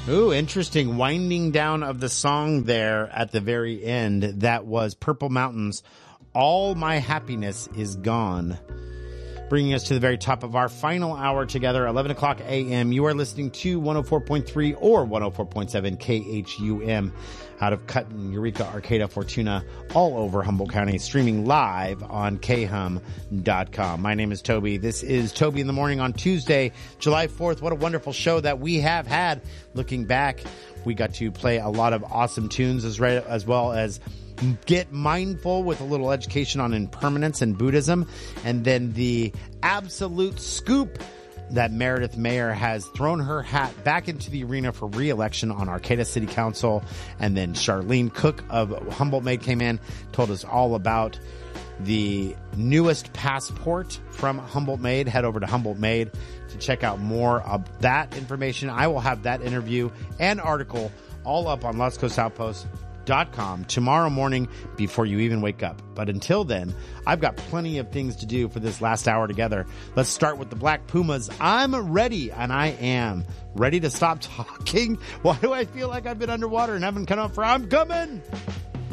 Ooh, interesting. Winding down of the song there at the very end. That was Purple Mountains. All My Happiness Is Gone. Bringing us to the very top of our final hour together, 11 o'clock a.m. You are listening to 104.3 or 104.7 KHUM out of Cutton, Eureka, Arcata, Fortuna, all over Humboldt County, streaming live on khum.com. My name is Toby. This is Toby in the Morning on Tuesday, July 4th. What a wonderful show that we have had. Looking back, we got to play a lot of awesome tunes as well as get mindful with a little education on impermanence and Buddhism. And then the absolute scoop that Meredith Mayer has thrown her hat back into the arena for re-election on Arcata City Council. And then Charlene Cook of Humboldt Made came in, told us all about the newest passport from Humboldt Made. Head over to Humboldt Made to check out more of that information. I will have that interview and article all up on LosCoastOutpost.com tomorrow morning before you even wake up. But until then, I've got plenty of things to do for this last hour together. Let's start with the Black Pumas. I'm ready, and I am ready to stop talking. Why do I feel like I've been underwater and haven't come up for I'm coming?